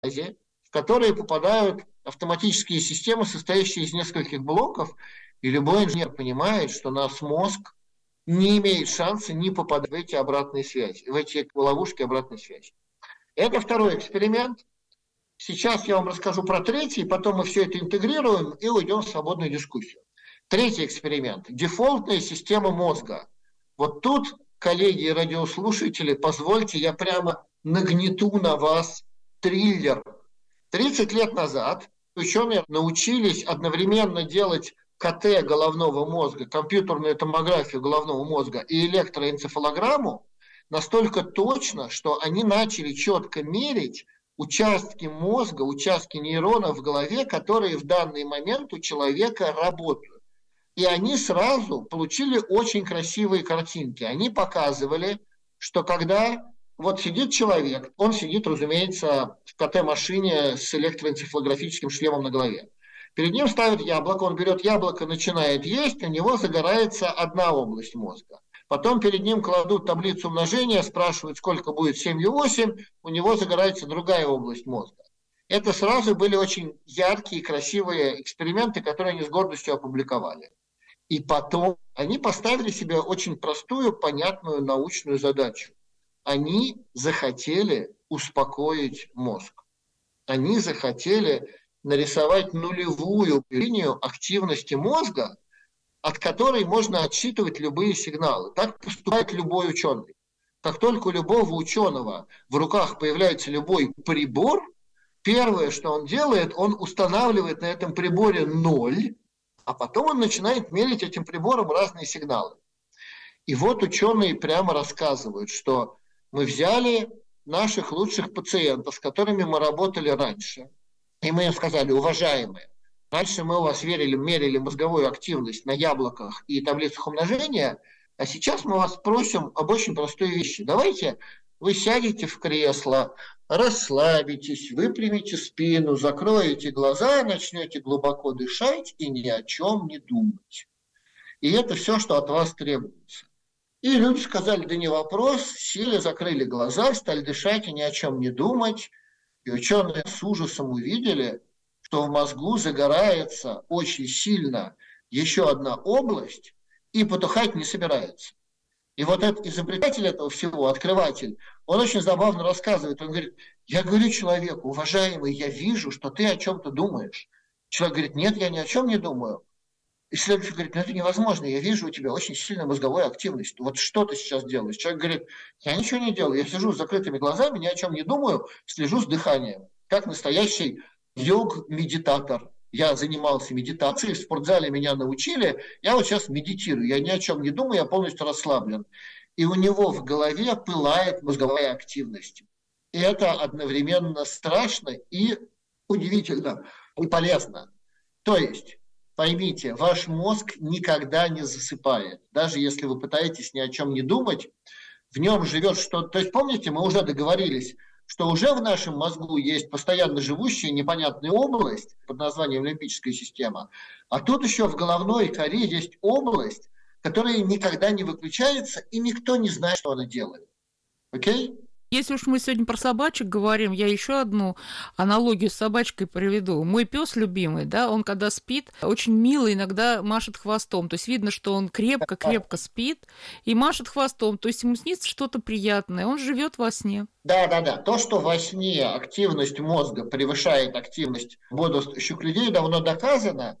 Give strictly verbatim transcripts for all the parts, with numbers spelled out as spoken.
в которые попадают автоматические системы, состоящие из нескольких блоков, и любой инженер понимает, что наш мозг не имеет шанса не попадать в эти обратные связи, в эти ловушки обратной связи. Это второй эксперимент. Сейчас я вам расскажу про третий, потом мы все это интегрируем и уйдем в свободную дискуссию. Третий эксперимент. Дефолтная система мозга. Вот тут, коллеги и радиослушатели, позвольте, я прямо нагнету на вас триллер. тридцать лет назад ученые научились одновременно делать КТ головного мозга, компьютерную томографию головного мозга и электроэнцефалограмму настолько точно, что они начали четко мерить участки мозга, участки нейронов в голове, которые в данный момент у человека работают. И они сразу получили очень красивые картинки. Они показывали, что когда вот сидит человек, он сидит, разумеется, в КТ-машине с электроэнцефалографическим шлемом на голове. Перед ним ставят яблоко, он берет яблоко, начинает есть, у него загорается одна область мозга. Потом перед ним кладут таблицу умножения, спрашивают, сколько будет семь и восемь, у него загорается другая область мозга. Это сразу были очень яркие, красивые эксперименты, которые они с гордостью опубликовали. И потом они поставили себе очень простую, понятную научную задачу. Они захотели успокоить мозг. Они захотели нарисовать нулевую линию активности мозга, от которой можно отсчитывать любые сигналы. Так поступает любой ученый. Как только у любого ученого в руках появляется любой прибор, первое, что он делает, он устанавливает на этом приборе ноль, а потом он начинает мерить этим прибором разные сигналы. И вот ученые прямо рассказывают, что мы взяли наших лучших пациентов, с которыми мы работали раньше, и мы им сказали: уважаемые, раньше мы у вас верили, мерили мозговую активность на яблоках и таблицах умножения, а сейчас мы вас просим об очень простой вещи. Давайте вы сядете в кресло, расслабитесь, выпрямите спину, закроете глаза, начнете глубоко дышать и ни о чем не думать. И это все, что от вас требуется. И люди сказали: да не вопрос, сели, закрыли глаза, стали дышать и ни о чем не думать. И ученые с ужасом увидели, что в мозгу загорается очень сильно еще одна область и потухать не собирается. И вот этот изобретатель этого всего, открыватель, он очень забавно рассказывает. Он говорит: я говорю человеку: уважаемый, я вижу, что ты о чем-то думаешь. Человек говорит: нет, я ни о чем не думаю. И следующий говорит: ну это невозможно, я вижу у тебя очень сильная мозговая активность. Вот что ты сейчас делаешь? Человек говорит: я ничего не делаю, я сижу с закрытыми глазами, ни о чем не думаю, слежу с дыханием, как настоящий йог-медитатор. Я занимался медитацией, в спортзале меня научили, я вот сейчас медитирую, я ни о чем не думаю, я полностью расслаблен. И у него в голове пылает мозговая активность. И это одновременно страшно и удивительно, и полезно. То есть, поймите, ваш мозг никогда не засыпает. Даже если вы пытаетесь ни о чем не думать, в нем живет что-то. То есть, помните, мы уже договорились, что уже в нашем мозгу есть постоянно живущая непонятная область под названием лимбическая система, а тут еще в головной коре есть область, которая никогда не выключается, и никто не знает, что она делает. Окей? Если уж мы сегодня про собачек говорим, я еще одну аналогию с собачкой приведу. Мой пес любимый, да, он когда спит, очень мило иногда машет хвостом. То есть видно, что он крепко-крепко спит и машет хвостом. То есть ему снится что-то приятное, он живет во сне. Да, да, да. То, что во сне активность мозга превышает активность бодрствующих людей, давно доказано,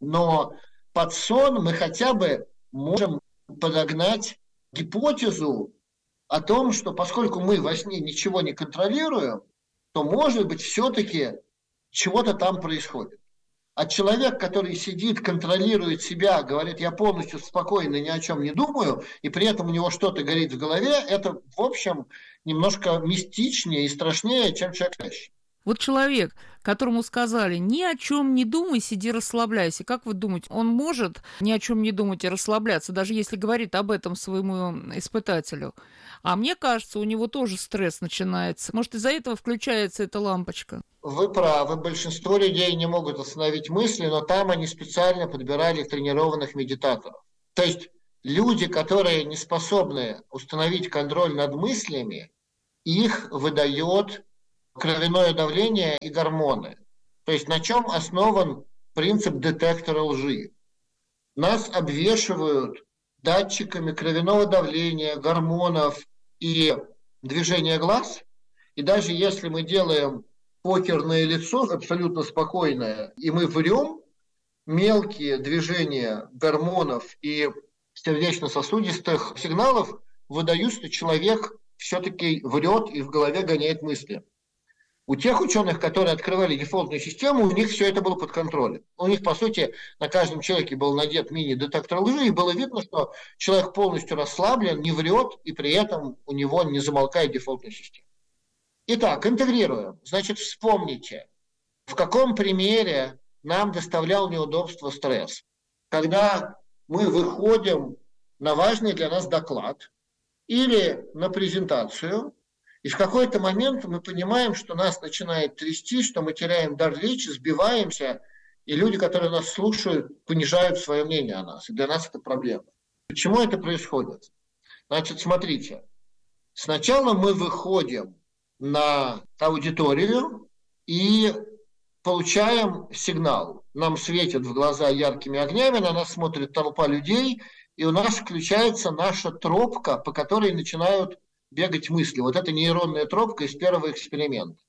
но под сон мы хотя бы можем подогнать гипотезу о том, что поскольку мы во сне ничего не контролируем, то, может быть, все-таки чего-то там происходит. А человек, который сидит, контролирует себя, говорит: я полностью спокойно, ни о чем не думаю, и при этом у него что-то горит в голове, это, в общем, немножко мистичнее и страшнее, чем человек спящий. Вот человек, которому сказали: ни о чем не думай, сиди, расслабляйся. Как вы думаете, он может ни о чем не думать и расслабляться, даже если говорит об этом своему испытателю? А мне кажется, у него тоже стресс начинается. Может, из-за этого включается эта лампочка? Вы правы, большинство людей не могут остановить мысли, но там они специально подбирали тренированных медитаторов. То есть люди, которые не способны установить контроль над мыслями, их выдает кровяное давление и гормоны. То есть на чем основан принцип детектора лжи? Нас обвешивают датчиками кровяного давления, гормонов и движения глаз. И даже если мы делаем покерное лицо, абсолютно спокойное, и мы врем, мелкие движения гормонов и сердечно-сосудистых сигналов выдают, что человек все-таки врет и в голове гоняет мысли. У тех ученых, которые открывали дефолтную систему, у них все это было под контролем. У них, по сути, на каждом человеке был надет мини-детектор лжи, и было видно, что человек полностью расслаблен, не врет, и при этом у него не замолкает дефолтная система. Итак, интегрируем. Значит, вспомните, в каком примере нам доставлял неудобство стресс. Когда мы выходим на важный для нас доклад или на презентацию, и в какой-то момент мы понимаем, что нас начинает трясти, что мы теряем дар речи, сбиваемся, и люди, которые нас слушают, понижают свое мнение о нас. И для нас это проблема. Почему это происходит? Значит, смотрите. Сначала мы выходим на аудиторию и получаем сигнал. Нам светят в глаза яркими огнями, на нас смотрит толпа людей, и у нас включается наша тропка, по которой начинают бегать мысли. Вот это нейронная тропка из первого эксперимента.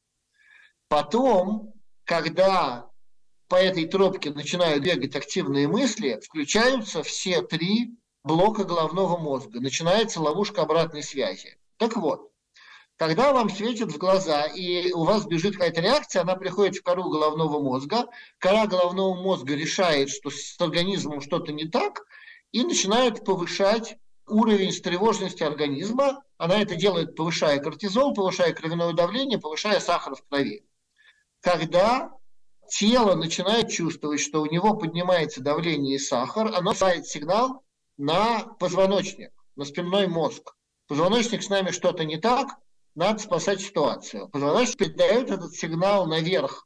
Потом, когда по этой тропке начинают бегать активные мысли, включаются все три блока головного мозга. Начинается ловушка обратной связи. Так вот, когда вам светит в глаза и у вас бежит какая-то реакция, она приходит в кору головного мозга, кора головного мозга решает, что с организмом что-то не так, и начинает повышать уровень встревоженности организма. Она это делает, повышая кортизол, повышая кровяное давление, повышая сахар в крови. Когда тело начинает чувствовать, что у него поднимается давление и сахар, оно посылает сигнал на позвоночник, на спинной мозг. Позвоночник с нами что-то не так, надо спасать ситуацию. Позвоночник передает этот сигнал наверх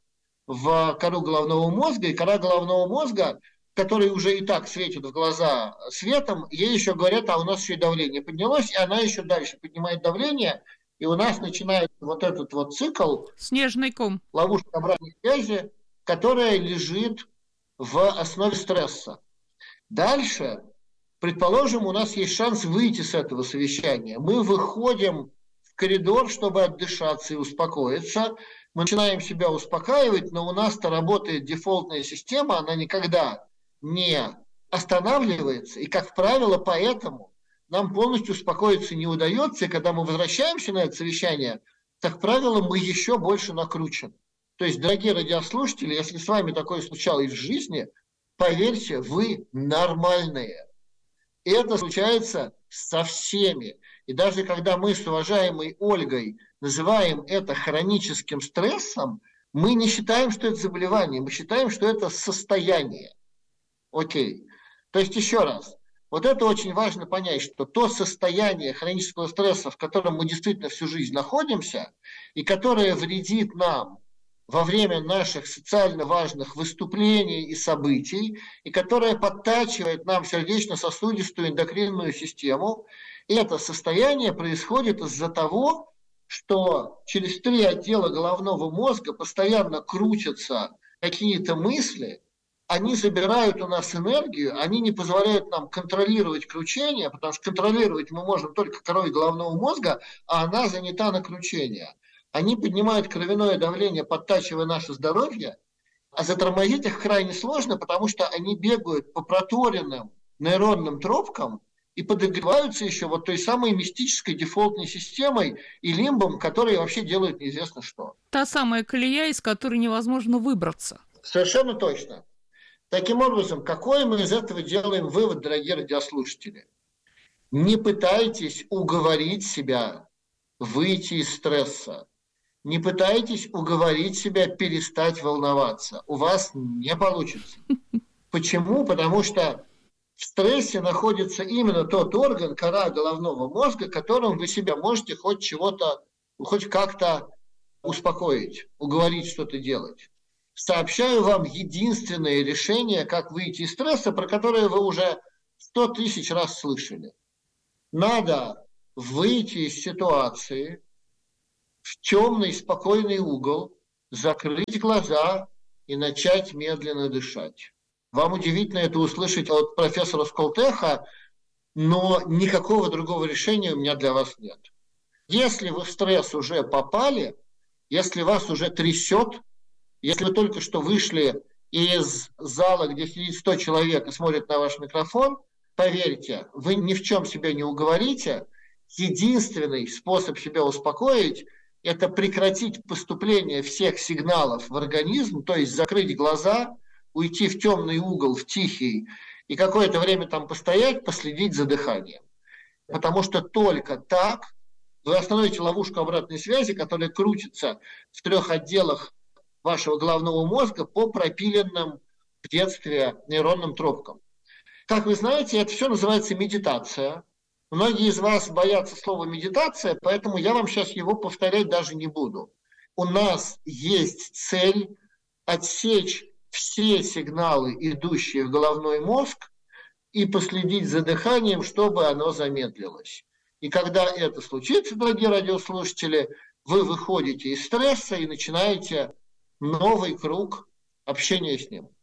в кору головного мозга, и кора головного мозга, который уже и так светит в глаза светом, ей еще говорят, а у нас еще и давление поднялось, и она еще дальше поднимает давление, и у нас начинается вот этот вот цикл. Снежный ком. Ловушка обратной связи, которая лежит в основе стресса. Дальше, предположим, у нас есть шанс выйти с этого совещания. Мы выходим в коридор, чтобы отдышаться и успокоиться. Мы начинаем себя успокаивать, но у нас-то работает дефолтная система, она никогда не останавливается, и, как правило, поэтому нам полностью успокоиться не удается, и когда мы возвращаемся на это совещание, как правило, мы еще больше накручены. То есть, дорогие радиослушатели, если с вами такое случалось в жизни, поверьте, вы нормальные. И это случается со всеми. И даже когда мы с уважаемой Ольгой называем это хроническим стрессом, мы не считаем, что это заболевание, мы считаем, что это состояние. Окей. То есть еще раз, вот это очень важно понять, что то состояние хронического стресса, в котором мы действительно всю жизнь находимся, и которое вредит нам во время наших социально важных выступлений и событий, и которое подтачивает нам сердечно-сосудистую эндокринную систему, это состояние происходит из-за того, что через три отдела головного мозга постоянно крутятся какие-то мысли, они забирают у нас энергию, они не позволяют нам контролировать кручение, потому что контролировать мы можем только корой головного мозга, а она занята на кручение. Они поднимают кровяное давление, подтачивая наше здоровье, а затормозить их крайне сложно, потому что они бегают по проторенным нейронным тропкам и подогреваются еще вот той самой мистической дефолтной системой и лимбом, которые вообще делают неизвестно что. Та самая колея, из которой невозможно выбраться. Совершенно точно. Таким образом, какой мы из этого делаем вывод, дорогие радиослушатели? Не пытайтесь уговорить себя выйти из стресса. Не пытайтесь уговорить себя перестать волноваться. У вас не получится. Почему? Потому что в стрессе находится именно тот орган, кора головного мозга, которым вы себя можете хоть чего-то, хоть как-то успокоить, уговорить что-то делать. Сообщаю вам единственное решение, как выйти из стресса, про которое вы уже сто тысяч раз слышали. Надо выйти из ситуации, в темный, спокойный угол, закрыть глаза и начать медленно дышать. Вам удивительно это услышать от профессора Сколтеха, но никакого другого решения у меня для вас нет. Если вы в стресс уже попали, если вас уже трясет, если вы только что вышли из зала, где сидит сто человек и смотрит на ваш микрофон, поверьте, вы ни в чем себя не уговорите. Единственный способ себя успокоить – это прекратить поступление всех сигналов в организм, то есть закрыть глаза, уйти в темный угол, в тихий, и какое-то время там постоять, последить за дыханием. Потому что только так вы остановите ловушку обратной связи, которая крутится в трех отделах вашего головного мозга по пропиленным в детстве нейронным тропкам. Как вы знаете, это все называется медитация. Многие из вас боятся слова медитация, поэтому я вам сейчас его повторять даже не буду. У нас есть цель отсечь все сигналы, идущие в головной мозг, и последить за дыханием, чтобы оно замедлилось. И когда это случится, дорогие радиослушатели, вы выходите из стресса и начинаете новый круг общения с ним.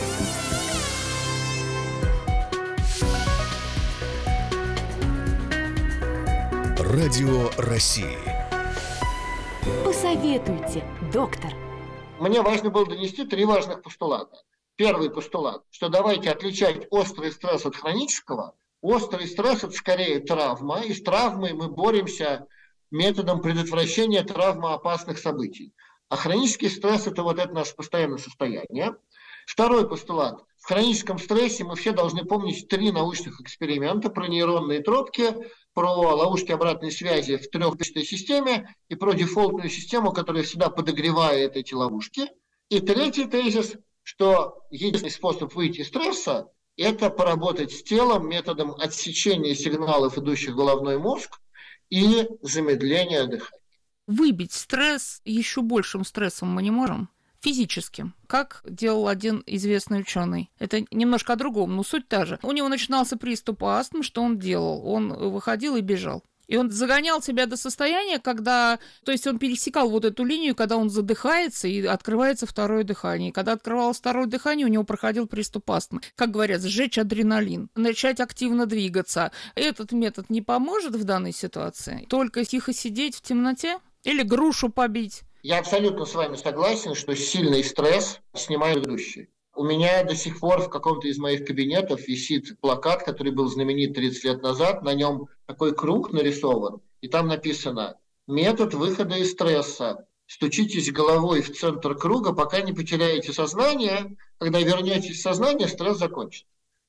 Радио России. Посоветуйте, доктор. Мне важно было донести три важных постулата. Первый постулат, что давайте отличать острый стресс от хронического. Острый стресс – это скорее травма, и с травмой мы боремся методом предотвращения травмоопасных событий. А хронический стресс – это вот это наше постоянное состояние. Второй постулат. В хроническом стрессе мы все должны помнить три научных эксперимента про нейронные тропки, про ловушки обратной связи в трехбитной системе и про дефолтную систему, которая всегда подогревает эти ловушки. И третий тезис, что единственный способ выйти из стресса – это поработать с телом методом отсечения сигналов, идущих в головной мозг, и замедления дыхания. Выбить стресс еще большим стрессом мы не можем. Физическим, как делал один известный ученый. Это немножко о другом, но суть та же. У него начинался приступ астмы, что он делал? Он выходил и бежал. И он загонял себя до состояния, когда... То есть он пересекал вот эту линию, когда он задыхается, и открывается второе дыхание. И когда открывалось второе дыхание, у него проходил приступ астмы. Как говорят, сжечь адреналин, начать активно двигаться. Этот метод не поможет в данной ситуации? Только тихо сидеть в темноте? Или грушу побить? Я абсолютно с вами согласен, что сильный стресс снимает ведущий. У меня до сих пор в каком-то из моих кабинетов висит плакат, который был знаменит тридцать лет назад. На нем такой круг нарисован, и там написано «Метод выхода из стресса. Стучитесь головой в центр круга, пока не потеряете сознание. Когда вернетесь в сознание, стресс закончится».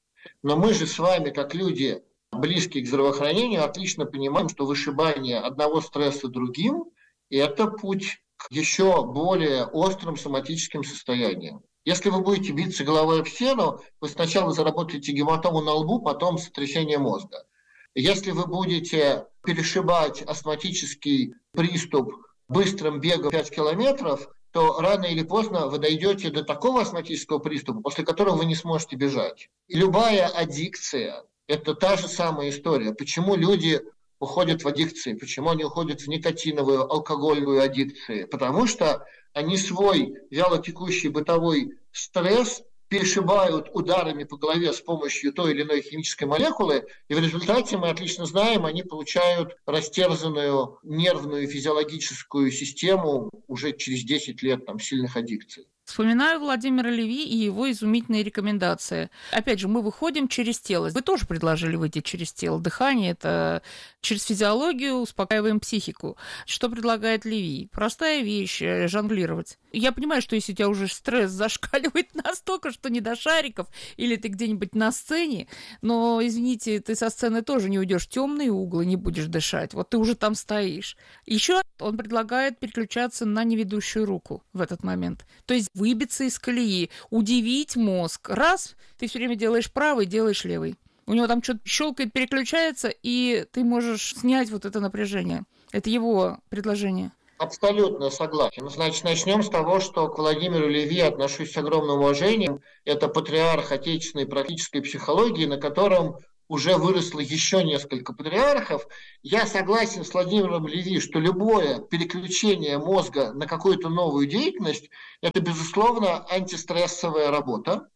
Но мы же с вами, как люди, близкие к здравоохранению, отлично понимаем, что вышибание одного стресса другим – это путь к еще более острым соматическим состояниям. Если вы будете биться головой об стену, вы сначала заработаете гематому на лбу, потом сотрясение мозга. Если вы будете перешибать астматический приступ быстрым бегом пять километров, то рано или поздно вы дойдете до такого астматического приступа, после которого вы не сможете бежать. И любая аддикция – это та же самая история. Почему люди уходят в аддикции, почему они уходят в никотиновую, алкогольную аддикцию? Потому что они свой вялотекущий бытовой стресс перешибают ударами по голове с помощью той или иной химической молекулы, и в результате, мы отлично знаем, они получают растерзанную нервную и физиологическую систему уже через десять лет там, сильных аддикций. Вспоминаю Владимира Леви и его изумительные рекомендации. Опять же, мы выходим через тело. Вы тоже предложили выйти через тело. Дыхание – это через физиологию успокаиваем психику. Что предлагает Леви? Простая вещь – жонглировать. Я понимаю, что если у тебя уже стресс зашкаливает настолько, что не до шариков, или ты где-нибудь на сцене, но, извините, ты со сцены тоже не уйдешь в темные углы, не будешь дышать. Вот ты уже там стоишь. Еще он предлагает переключаться на неведущую руку в этот момент. То есть выбиться из колеи, удивить мозг. Раз, ты все время делаешь правый, делаешь левый. У него там что-то щелкает, переключается, и ты можешь снять вот это напряжение. Это его предложение. Абсолютно согласен. Значит, начнем с того, что к Владимиру Леви отношусь с огромным уважением. Это патриарх отечественной практической психологии, на котором уже выросло еще несколько патриархов. Я согласен с Владимиром Леви, что любое переключение мозга на какую-то новую деятельность – это, безусловно, антистрессовая работа.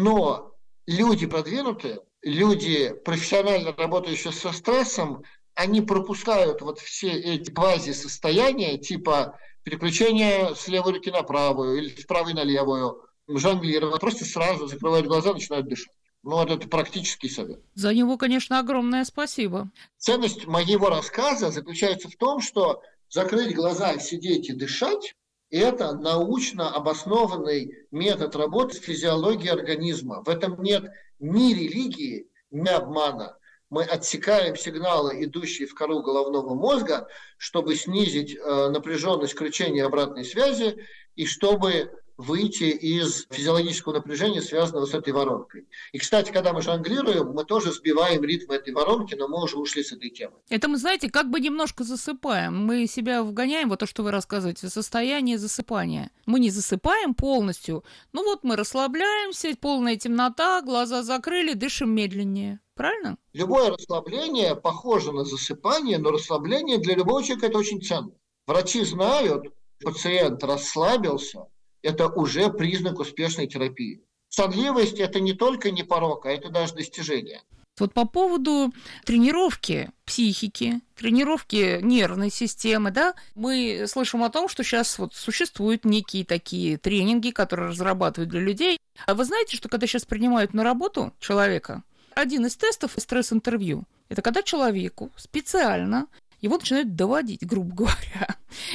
Но люди продвинутые, люди, профессионально работающие со стрессом, они пропускают вот все эти квазисостояния, типа переключения с левой руки на правую или с правой на левую, жонглировать, просто сразу закрывают глаза, начинают дышать. Ну, вот это практический совет. За него, конечно, огромное спасибо. Ценность моего рассказа заключается в том, что закрыть глаза, сидеть и дышать – это научно обоснованный метод работы с физиологией организма. В этом нет ни религии, ни обмана. Мы отсекаем сигналы, идущие в кору головного мозга, чтобы снизить э, напряженность кручения обратной связи и чтобы выйти из физиологического напряжения, связанного с этой воронкой. И, кстати, когда мы жонглируем, мы тоже сбиваем ритм этой воронки, но мы уже ушли с этой темы. Это мы, знаете, как бы немножко засыпаем. Мы себя вгоняем, вот то, что вы рассказываете, в состояние засыпания. Мы не засыпаем полностью, ну вот мы расслабляемся, полная темнота, глаза закрыли, дышим медленнее. Правильно? Любое расслабление похоже на засыпание, но расслабление для любого человека это очень ценно. Врачи знают, пациент расслабился, это уже признак успешной терапии. Сонливость – это не только не порок, а это даже достижение. Вот по поводу тренировки психики, тренировки нервной системы, да, мы слышим о том, что сейчас вот существуют некие такие тренинги, которые разрабатывают для людей. А вы знаете, что когда сейчас принимают на работу человека, один из тестов стресс-интервью – это когда человеку специально его начинают доводить, грубо говоря,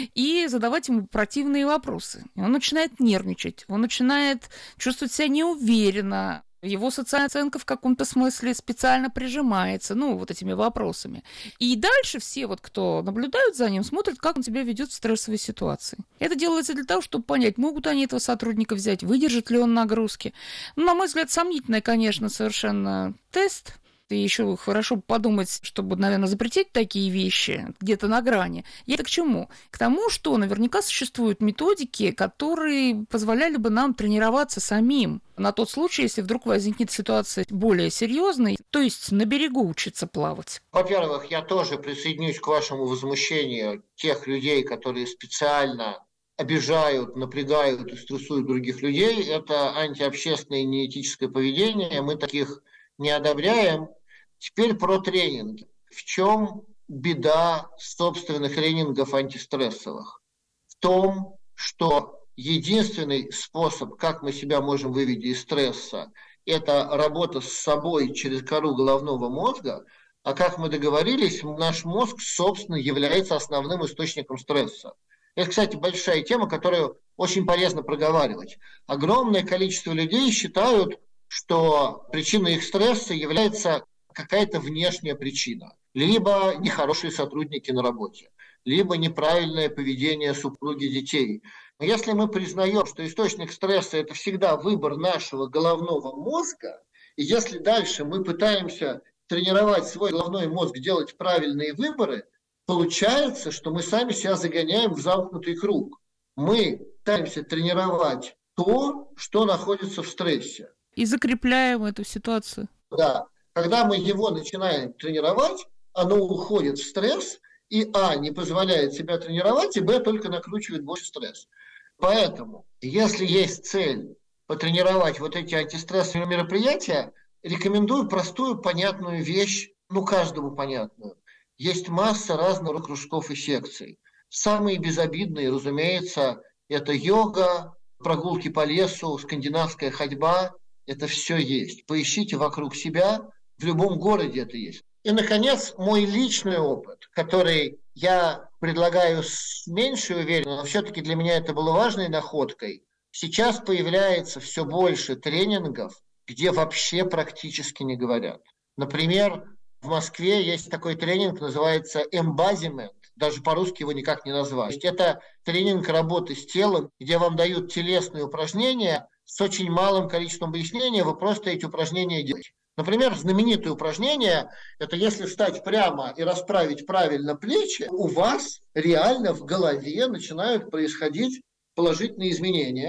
и задавать ему противные вопросы. И он начинает нервничать, он начинает чувствовать себя неуверенно, его социальная оценка в каком-то смысле специально прижимается, ну, вот этими вопросами. И дальше все, вот, кто наблюдают за ним, смотрят, как он себя ведет в стрессовой ситуации. Это делается для того, чтобы понять, могут они этого сотрудника взять, выдержит ли он нагрузки. Ну, на мой взгляд, сомнительный, конечно, совершенно тест. И еще хорошо подумать, чтобы, наверное, запретить такие вещи где-то на грани. И это к чему? К тому, что наверняка существуют методики, которые позволяли бы нам тренироваться самим на тот случай, если вдруг возникнет ситуация более серьезная, то есть на берегу учиться плавать. Во-первых, я тоже присоединюсь к вашему возмущению тех людей, которые специально обижают, напрягают и стрессуют других людей. Это антиобщественное и неэтическое поведение. Мы таких не одобряем. Теперь про тренинги. В чем беда собственных тренингов антистрессовых? В том, что единственный способ, как мы себя можем вывести из стресса, это работа с собой через кору головного мозга, а как мы договорились, наш мозг, собственно, является основным источником стресса. Это, кстати, большая тема, которую очень полезно проговаривать. Огромное количество людей считают, что причиной их стресса является какая-то внешняя причина. Либо нехорошие сотрудники на работе, либо неправильное поведение супруги детей. Но если мы признаем, что источник стресса – это всегда выбор нашего головного мозга, и если дальше мы пытаемся тренировать свой головной мозг делать правильные выборы, получается, что мы сами себя загоняем в замкнутый круг. Мы пытаемся тренировать то, что находится в стрессе. И закрепляем эту ситуацию. Да. Когда мы его начинаем тренировать, оно уходит в стресс, и а, не позволяет себя тренировать, и б, только накручивает больше стресс. Поэтому, если есть цель потренировать вот эти антистрессовые мероприятия, рекомендую простую, понятную вещь, ну, каждому понятную. Есть масса разных кружков и секций. Самые безобидные, разумеется, это йога, прогулки по лесу, скандинавская ходьба. Это все есть. Поищите вокруг себя, в любом городе это есть. И, наконец, мой личный опыт, который я предлагаю с меньшей уверенностью, но все-таки для меня это было важной находкой. Сейчас появляется все больше тренингов, где вообще практически не говорят. Например, в Москве есть такой тренинг, называется embodiment. Даже по-русски его никак не назвать. Это тренинг работы с телом, где вам дают телесные упражнения с очень малым количеством объяснения, вы просто эти упражнения делаете. Например, знаменитое упражнение – это если встать прямо и расправить правильно плечи, у вас реально в голове начинают происходить положительные изменения.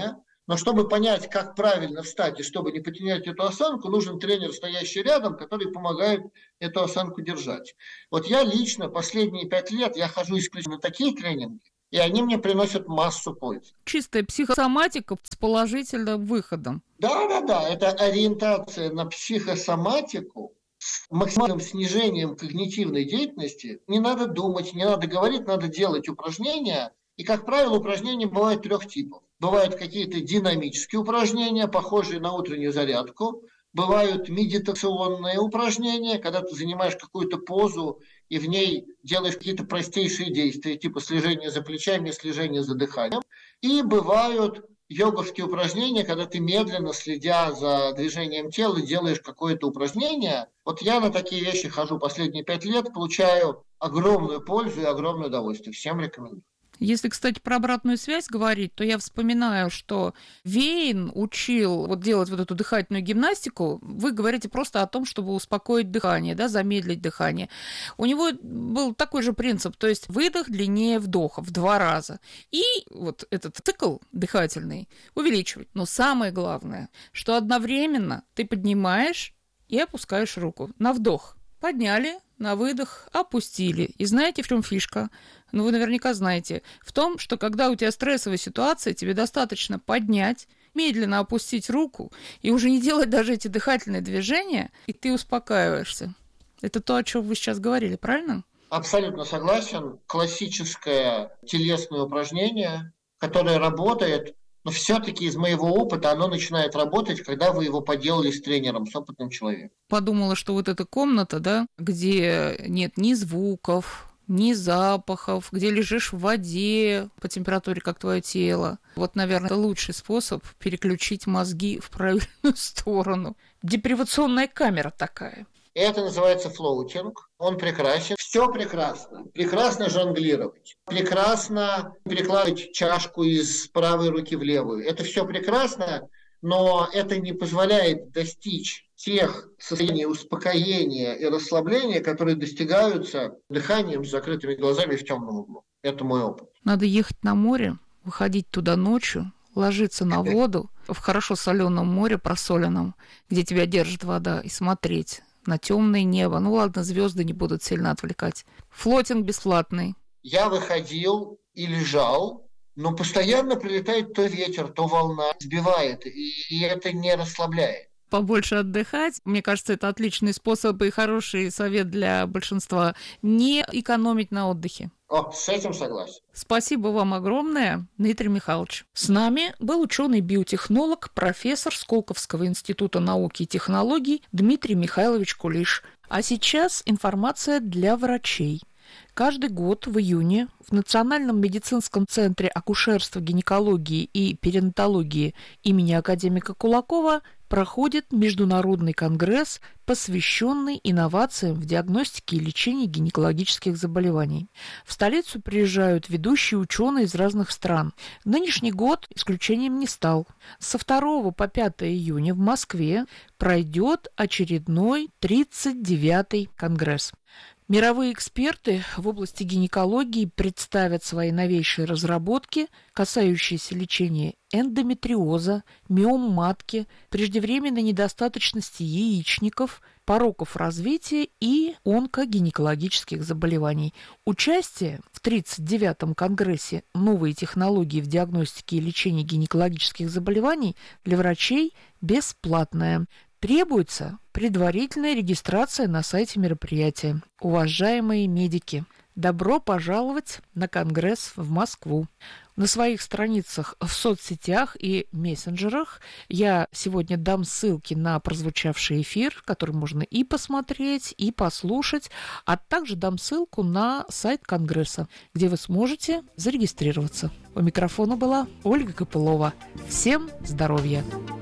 Но чтобы понять, как правильно встать и чтобы не потерять эту осанку, нужен тренер, стоящий рядом, который помогает эту осанку держать. Вот я лично последние пять лет я хожу исключительно на такие тренинги, и они мне приносят массу пользы. Чистая психосоматика с положительным выходом. Да-да-да, это ориентация на психосоматику с максимальным снижением когнитивной деятельности. Не надо думать, не надо говорить, надо делать упражнения. И, как правило, упражнения бывают трех типов. Бывают какие-то динамические упражнения, похожие на утреннюю зарядку. Бывают медитационные упражнения, когда ты занимаешь какую-то позу и в ней делаешь какие-то простейшие действия, типа слежения за плечами, слежения за дыханием. И бывают йоговские упражнения, когда ты медленно, следя за движением тела, делаешь какое-то упражнение. Вот я на такие вещи хожу последние пять лет, получаю огромную пользу и огромное удовольствие. Всем рекомендую. Если, кстати, про обратную связь говорить, то я вспоминаю, что Вейн учил вот делать вот эту дыхательную гимнастику. Вы говорите просто о том, чтобы успокоить дыхание, да, замедлить дыхание. У него был такой же принцип, то есть выдох длиннее вдоха в два раза. И вот этот цикл дыхательный увеличивать. Но самое главное, что одновременно ты поднимаешь и опускаешь руку на вдох. Подняли, на выдох, опустили. И знаете, в чем фишка? Ну, вы наверняка знаете. В том, что когда у тебя стрессовая ситуация, тебе достаточно поднять, медленно опустить руку и уже не делать даже эти дыхательные движения, и ты успокаиваешься. Это то, о чем вы сейчас говорили, правильно? Абсолютно согласен. Классическое телесное упражнение, которое работает, но все-таки из моего опыта оно начинает работать, когда вы его поделали с тренером, с опытным человеком. Подумала, что вот эта комната, да, где нет ни звуков, ни запахов, где лежишь в воде по температуре, как твое тело. Вот, наверное, это лучший способ переключить мозги в правильную сторону. Депривационная камера такая. Это называется флоутинг. Он прекрасен. Все прекрасно. Прекрасно жонглировать. Прекрасно перекладывать чашку из правой руки в левую. Это все прекрасно, но это не позволяет достичь тех состояний успокоения и расслабления, которые достигаются дыханием с закрытыми глазами в темном углу. Это мой опыт. Надо ехать на море, выходить туда ночью, ложиться на воду в хорошо соленом море, просоленном, где тебя держит вода, и смотреть на темное небо. Ну ладно, звезды не будут сильно отвлекать. Флотинг бесплатный. Я выходил и лежал, но постоянно прилетает то ветер, то волна, сбивает, и, и это не расслабляет. Побольше отдыхать. Мне кажется, это отличный способ и хороший совет для большинства. Не экономить на отдыхе. О, с этим согласен. Спасибо вам огромное, Дмитрий Михайлович. С нами был ученый-биотехнолог, профессор Сколковского института науки и технологий Дмитрий Михайлович Кулиш. А сейчас информация для врачей. Каждый год в июне в Национальном медицинском центре акушерства, гинекологии и перинатологии имени академика Кулакова проходит международный конгресс, посвященный инновациям в диагностике и лечении гинекологических заболеваний. В столицу приезжают ведущие ученые из разных стран. Нынешний год исключением не стал. Со второго по пятое июня в Москве пройдет очередной тридцать девятый конгресс. Мировые эксперты в области гинекологии представят свои новейшие разработки, касающиеся лечения эндометриоза, миом матки, преждевременной недостаточности яичников, пороков развития и онкогинекологических заболеваний. Участие в тридцать девятом конгрессе «Новые технологии в диагностике и лечении гинекологических заболеваний» для врачей бесплатное. Требуется предварительная регистрация на сайте мероприятия. Уважаемые медики, добро пожаловать на конгресс в Москву. На своих страницах в соцсетях и мессенджерах я сегодня дам ссылки на прозвучавший эфир, который можно и посмотреть, и послушать, а также дам ссылку на сайт конгресса, где вы сможете зарегистрироваться. У микрофона была Ольга Копылова. Всем здоровья!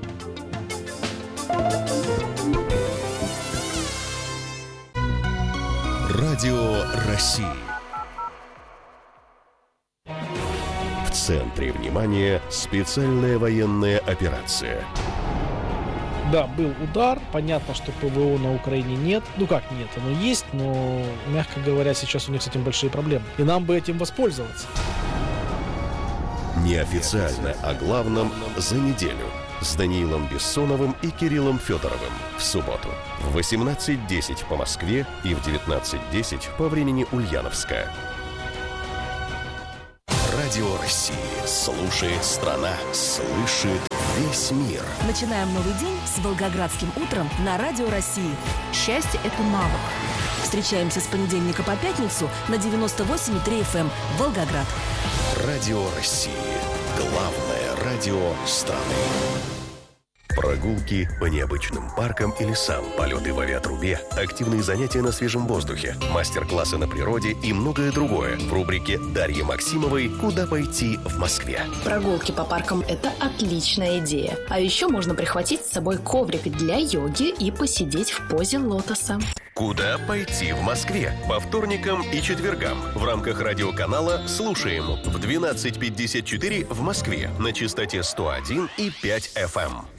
Радио России. В центре внимания специальная военная операция. Да, был удар. Понятно, что ПВО на Украине нет. Ну как нет, оно есть, но, мягко говоря, сейчас у них с этим большие проблемы. И нам бы этим воспользоваться. Неофициально о главном за неделю с Даниилом Бессоновым и Кириллом Федоровым в субботу в восемнадцать десять по Москве и в девятнадцать десять по времени Ульяновска. Радио России слушает страна, слышит весь мир. Начинаем новый день с Волгоградским утром на Радио России. Счастье – это навык. Встречаемся с понедельника по пятницу на девяносто восемь и три эф эм Волгоград. Радио России. Главное радио страны. Прогулки по необычным паркам и лесам, полеты в авиатрубе, активные занятия на свежем воздухе, мастер-классы на природе и многое другое в рубрике Дарьи Максимовой «Куда пойти в Москве». Прогулки по паркам – это отличная идея. А еще можно прихватить с собой коврик для йоги и посидеть в позе лотоса. «Куда пойти в Москве» по вторникам и четвергам в рамках радиоканала «Слушаем» в двенадцать пятьдесят четыре в Москве на частоте сто один и пять эф эм.